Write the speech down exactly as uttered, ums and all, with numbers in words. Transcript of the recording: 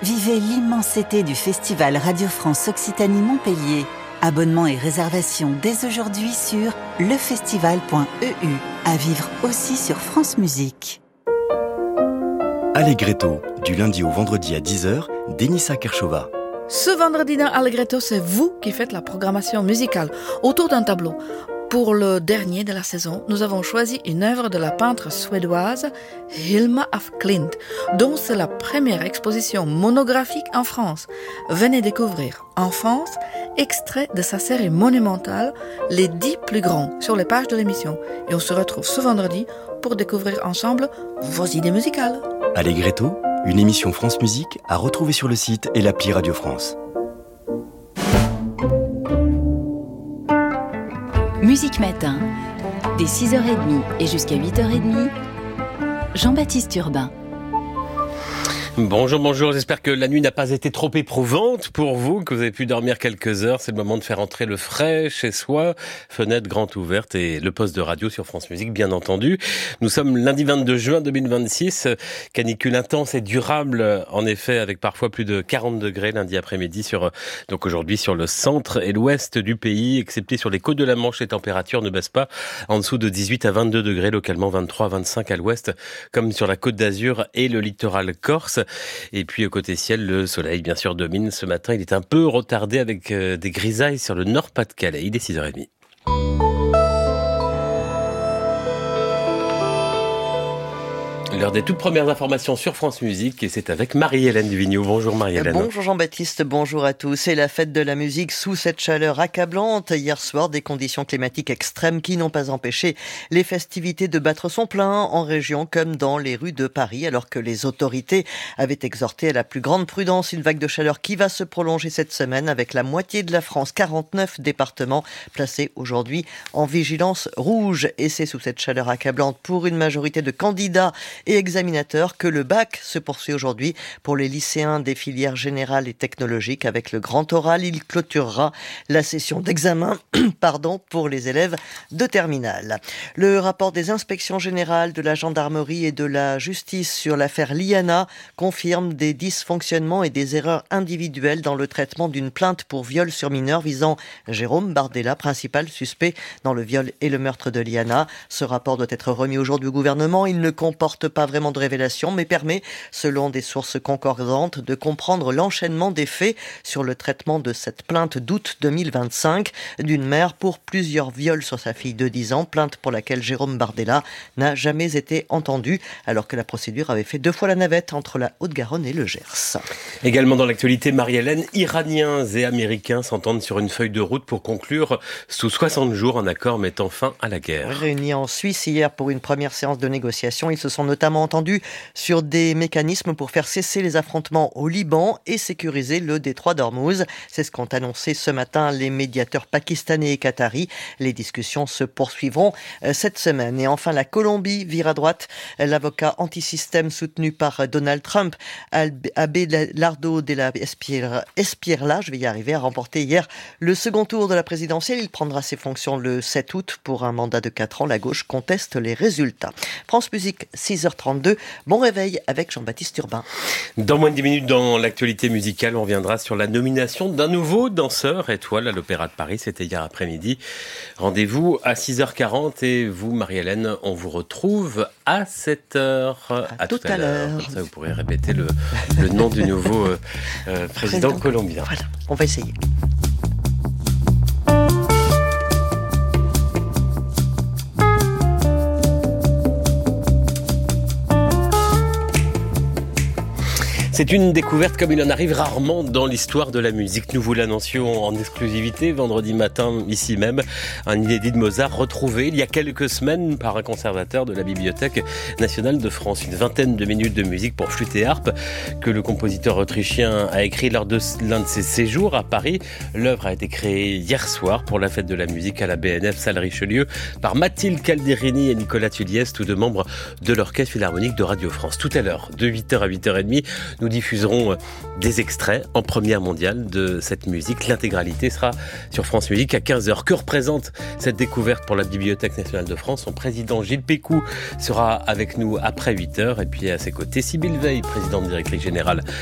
Vivez l'immense été du Festival Radio France Occitanie Montpellier. Abonnements et réservations dès aujourd'hui sur lefestival point e u. À vivre aussi sur France Musique. Allegretto, du lundi au vendredi à dix heures, Denisa Kershova. Ce vendredi dans Allegretto, c'est vous qui faites la programmation musicale autour d'un tableau. Pour le dernier de la saison, nous avons choisi une œuvre de la peintre suédoise Hilma af Klint, dont c'est la première exposition monographique en France. Venez découvrir en France, extrait de sa série monumentale Les dix plus grands sur les pages de l'émission. Et on se retrouve ce vendredi pour découvrir ensemble vos idées musicales. Allegretto, une émission France Musique à retrouver sur le site et l'appli Radio France. Musique Matin, dès six heures trente et jusqu'à huit heures trente, Jean-Baptiste Urbain. Bonjour, bonjour, j'espère que la nuit n'a pas été trop éprouvante pour vous, que vous avez pu dormir quelques heures. C'est le moment de faire entrer le frais chez soi, fenêtre grande ouverte et le poste de radio sur France Musique, bien entendu. Nous sommes lundi vingt-deux juin deux mille vingt-six, canicule intense et durable, en effet, avec parfois plus de quarante degrés lundi après-midi sur, donc aujourd'hui sur le centre et l'ouest du pays, excepté sur les côtes de la Manche, les températures ne baissent pas en dessous de dix-huit à vingt-deux degrés, localement vingt-trois à vingt-cinq à l'ouest, comme sur la côte d'Azur et le littoral corse. Et puis, au côté ciel, le soleil, bien sûr, domine. Ce matin, il est un peu retardé avec euh, des grisailles sur le Nord-Pas-de-Calais. Il est six heures trente. L'heure des toutes premières informations sur France Musique et c'est avec Marie-Hélène Duvigneau. Bonjour Marie-Hélène. Bonjour Jean-Baptiste, bonjour à tous. C'est la fête de la musique sous cette chaleur accablante. Hier soir, des conditions climatiques extrêmes qui n'ont pas empêché les festivités de battre son plein en région comme dans les rues de Paris, alors que les autorités avaient exhorté à la plus grande prudence. Une vague de chaleur qui va se prolonger cette semaine avec la moitié de la France, quarante-neuf départements placés aujourd'hui en vigilance rouge. Et c'est sous cette chaleur accablante pour une majorité de candidats et examinateurs que le bac se poursuit aujourd'hui pour les lycéens des filières générales et technologiques. Avec le grand oral, il clôturera la session d'examen pardon, pour les élèves de terminale. Le rapport des inspections générales de la gendarmerie et de la justice sur l'affaire Liana confirme des dysfonctionnements et des erreurs individuelles dans le traitement d'une plainte pour viol sur mineur visant Jérôme Bardella, principal suspect dans le viol et le meurtre de Liana. Ce rapport doit être remis aujourd'hui au gouvernement. Il ne comporte pas vraiment de révélation, mais permet, selon des sources concordantes, de comprendre l'enchaînement des faits sur le traitement de cette plainte d'août deux mille vingt-cinq d'une mère pour plusieurs viols sur sa fille de dix ans, plainte pour laquelle Jérôme Bardella n'a jamais été entendu, alors que la procédure avait fait deux fois la navette entre la Haute-Garonne et le Gers. Également dans l'actualité, Marie-Hélène, Iraniens et Américains s'entendent sur une feuille de route pour conclure sous soixante jours un accord mettant fin à la guerre. Réunis en Suisse hier pour une première séance de négociation, ils se sont notamment entendu sur des mécanismes pour faire cesser les affrontements au Liban et sécuriser le détroit d'Ormuz. C'est ce qu'ont annoncé ce matin les médiateurs pakistanais et qataris. Les discussions se poursuivront cette semaine. Et enfin, la Colombie vire à droite. L'avocat anti-système soutenu par Donald Trump, Abelardo de la Espriella, je vais y arriver, a remporté hier le second tour de la présidentielle. Il prendra ses fonctions le sept août pour un mandat de quatre ans. La gauche conteste les résultats. France Musique, six heures trente-deux. Bon réveil avec Jean-Baptiste Urbain. Dans moins de dix minutes, dans l'actualité musicale, on reviendra sur la nomination d'un nouveau danseur étoile à l'Opéra de Paris. C'était hier après-midi. Rendez-vous à six heures quarante et vous, Marie-Hélène, on vous retrouve à sept heures. À, à tout, tout à, à l'heure. l'heure. Comme ça, vous pourrez répéter le, le nom du nouveau euh, euh, président, président colombien. Voilà, on va essayer. C'est une découverte comme il en arrive rarement dans l'histoire de la musique. Nous vous l'annoncions en exclusivité vendredi matin, ici même. Un inédit de Mozart retrouvé il y a quelques semaines par un conservateur de la Bibliothèque nationale de France. Une vingtaine de minutes de musique pour flûte et harpe que le compositeur autrichien a écrit lors de l'un de ses séjours à Paris. L'œuvre a été créée hier soir pour la fête de la musique à la B N F salle Richelieu par Mathilde Calderini et Nicolas Tulliès, tous deux membres de l'Orchestre Philharmonique de Radio France. Tout à l'heure, de huit heures à huit heures trente, nous diffuserons des extraits en première mondiale de cette musique. L'intégralité sera sur France Musique à quinze heures. Que représente cette découverte pour la Bibliothèque nationale de France? Son président Gilles Pécou sera avec nous après huit heures. Et puis à ses côtés, Sybille Veil, présidente directrice générale